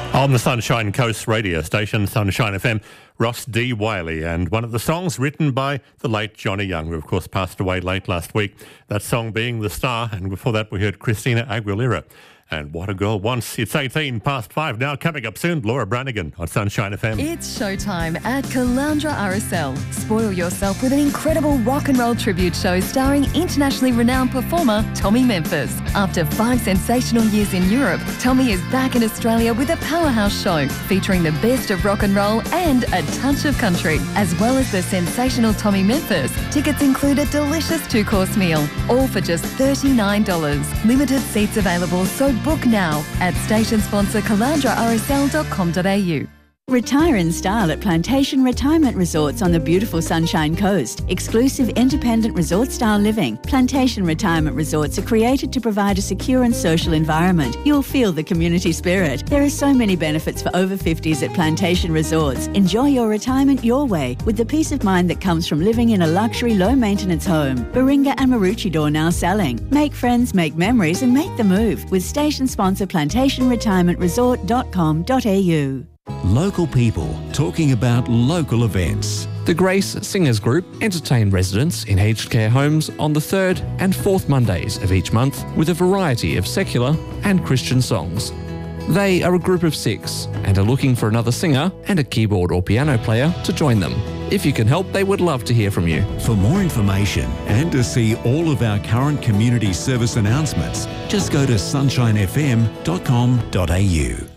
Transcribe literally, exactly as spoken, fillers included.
On the Sunshine Coast radio station, Sunshine F M, Ross D. Wiley, and one of the songs written by the late Johnny Young, who of course passed away late last week. That song being The Star, and before that we heard Christina Aguilera. And What a Girl Wants. It's eighteen past five now. Coming up soon, Laura Branigan on Sunshine F M. It's showtime at Caloundra R S L. Spoil yourself with an incredible rock and roll tribute show starring internationally renowned performer Tommy Memphis. After five sensational years in Europe, Tommy is back in Australia with a powerhouse show featuring the best of rock and roll and a touch of country. As well as the sensational Tommy Memphis, tickets include a delicious two-course meal, all for just thirty-nine dollars. Limited seats available, so book now at station sponsor caloundra r s l dot com dot a u. Retire in style at Plantation Retirement Resorts on the beautiful Sunshine Coast. Exclusive independent resort-style living. Plantation Retirement Resorts are created to provide a secure and social environment. You'll feel the community spirit. There are so many benefits for over fifties at Plantation Resorts. Enjoy your retirement your way with the peace of mind that comes from living in a luxury, low-maintenance home. Baringa and Maroochydore now selling. Make friends, make memories and make the move with station sponsor plantation retirement resort dot com dot a u. Local people talking about local events. The Grace Singers Group entertain residents in aged care homes on the third and fourth Mondays of each month with a variety of secular and Christian songs. They are a group of six and are looking for another singer and a keyboard or piano player to join them. If you can help, they would love to hear from you. For more information and to see all of our current community service announcements, just go to sunshine f m dot com dot a u.